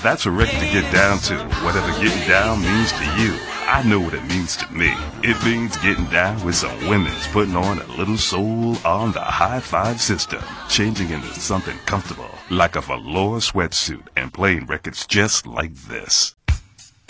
That's a record to get down to. Whatever getting down means to you, I know what it means to me. It means getting down with some women's putting on a little soul on the high five system, changing into something comfortable, like a velour sweatsuit, and playing records just like this.